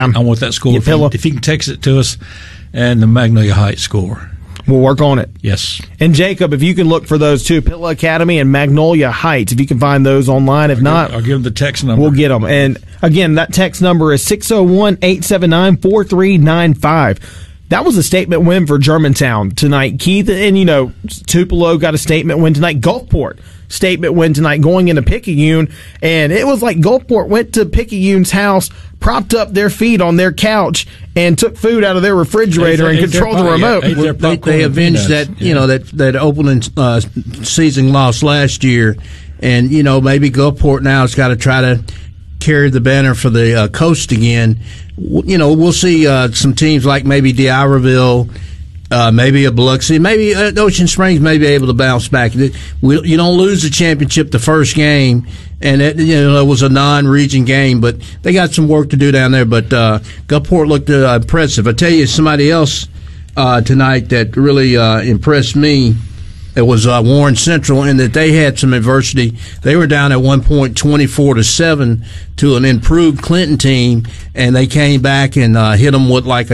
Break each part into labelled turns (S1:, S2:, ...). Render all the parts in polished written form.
S1: I want that score. If you can text it to us, and the Magnolia Heights score.
S2: We'll work on it.
S1: Yes.
S2: And Jacob, if you can look for those two, Pilla Academy and Magnolia Heights, if you can find those online. If not,
S1: I'll give them the text number.
S2: We'll get them. And again, that text number is 601-879-4395. That was a statement win for Germantown tonight, Keith. And, Tupelo got a statement win tonight. Gulfport, statement win tonight going into Picayune. And it was like Gulfport went to Picayune's house, propped up their feet on their couch, and took food out of their refrigerator and controlled the remote.
S3: They avenged that, that opening season loss last year. And, maybe Gulfport now has got to try to carry the banner for the coast again. We'll see some teams like maybe D'Iberville, maybe a Biloxi, maybe Ocean Springs may be able to bounce back. You don't lose the championship the first game, and it was a non-region game, but they got some work to do down there. But Gulfport looked impressive. I tell you, somebody else tonight that really impressed me. It was Warren Central, in that they had some adversity. They were down at one point 24-7 to an improved Clinton team, and they came back and hit them with a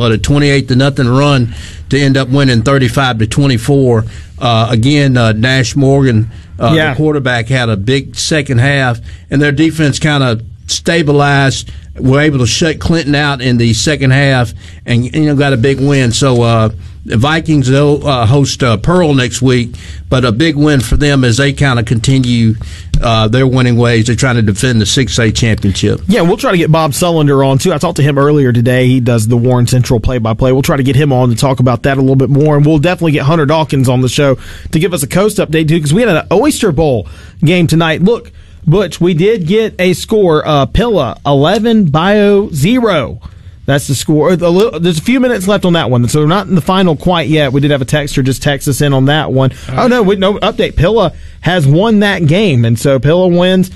S3: 28-0 run to end up winning 35-24. Again, Nash Morgan, the quarterback, had a big second half, and their defense kind of stabilized. Were able to shut Clinton out in the second half, and got a big win. So the Vikings they'll host Pearl next week, but a big win for them as they kind of continue their winning ways. They're trying to defend the 6A championship. Yeah,
S2: we'll try to get Bob Sullender on too. I talked to him earlier today. He does the Warren Central play-by-play. We'll try to get him on to talk about that a little bit more, and we'll definitely get Hunter Dawkins on the show to give us a coast update too, because we had an Oyster Bowl game tonight. Look, Butch, we did get a score. Pilla 11, Bio 0. That's the score. There's a few minutes left on that one, so we're not in the final quite yet. We did have a texter just text us in on that one. No update. Pilla has won that game, and so Pilla wins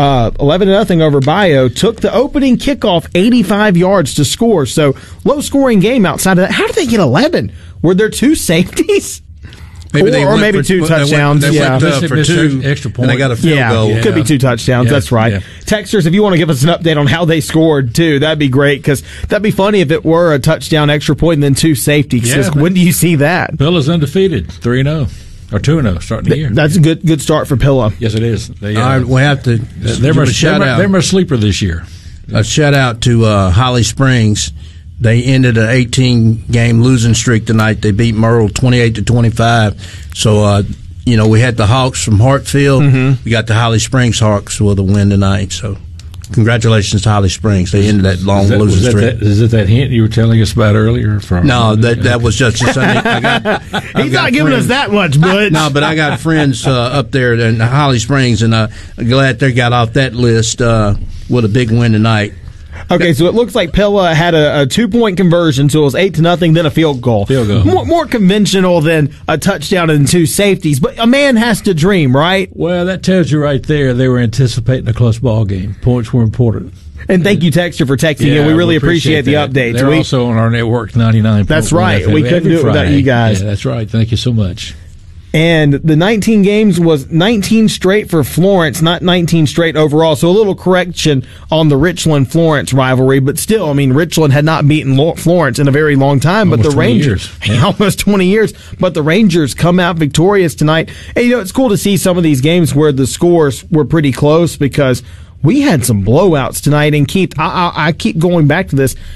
S2: 11-0 over Bio. Took the opening kickoff 85 yards to score. So low scoring game outside of that. How did they get 11? Were there two safeties?
S3: Maybe
S2: maybe two touchdowns.
S3: They went for two extra points, and they got a field goal.
S2: Yeah, could be two touchdowns. That's right. Yeah. Texters, if you want to give us an update on how they scored, too, that'd be great, because that'd be funny if it were a touchdown, extra point, and then two safeties. Yeah, when do you see that?
S1: Pilla's undefeated, 3-0. Or 2-0 starting the year.
S2: That's a good start for Pilla.
S1: Yes, it is.
S3: All right, we have to give a shout-out.
S1: They're my sleeper this year.
S3: A shout-out to Holly Springs. They ended an 18-game losing streak tonight. They beat Merle 28-25. So, we had the Hawks from Hartfield. Mm-hmm. We got the Holly Springs Hawks with a win tonight. So, congratulations to Holly Springs. They ended that long losing streak.
S1: Is it that hint you were telling us about earlier?
S3: No, that was just a Sunday.
S2: He's not giving us that much, Butch.
S3: No, but I got friends up there in Holly Springs, and I'm glad they got off that list with a big win tonight.
S2: Okay, so it looks like Pilla had a 2-point conversion, so it was 8-0, then a field goal. More conventional than a touchdown and two safeties, but a man has to dream, right?
S1: Well, that tells you right there they were anticipating a close ball game. Points were important.
S2: And thank you, Texter, for texting in. We really appreciate the updates.
S1: They're also on our network 99.
S2: That's right. We couldn't do it without you guys.
S1: Yeah, that's right. Thank you so much.
S2: And the 19 games was 19 straight for Florence, not 19 straight overall. So a little correction on the Richland-Florence rivalry. But still, Richland had not beaten Florence in a very long time. But the Rangers, almost 20 years. But the Rangers come out victorious tonight. And, it's cool to see some of these games where the scores were pretty close, because we had some blowouts tonight. And Keith, I keep going back to this.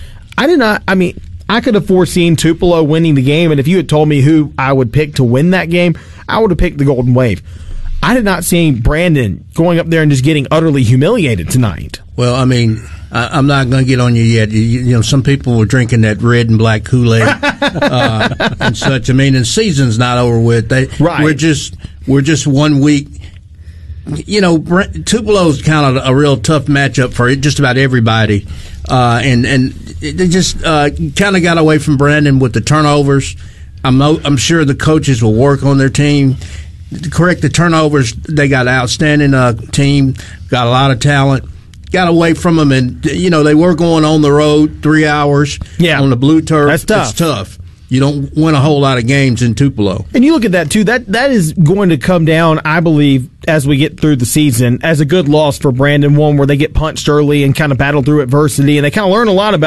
S2: I could have foreseen Tupelo winning the game, and if you had told me who I would pick to win that game, I would have picked the Golden Wave. I did not see Brandon going up there and just getting utterly humiliated tonight.
S3: Well, I'm not going to get on you yet. Some people were drinking that red and black Kool-Aid and such. And the season's not over with.
S2: Right.
S3: We're just 1 week. Tupelo's kind of a real tough matchup for just about everybody. And they just kind of got away from Brandon with the turnovers. I'm sure the coaches will work on their team to correct the turnovers. They got an outstanding team, got a lot of talent. Got away from them, and they were going on the road 3 hours on the blue turf.
S2: That's tough.
S3: It's tough. you don't win a whole lot of games in Tupelo.
S2: And you look at that, too. That is going to come down, I believe, as we get through the season, as a good loss for Brandon, one where they get punched early and kind of battle through adversity, and they kind of learn a lot about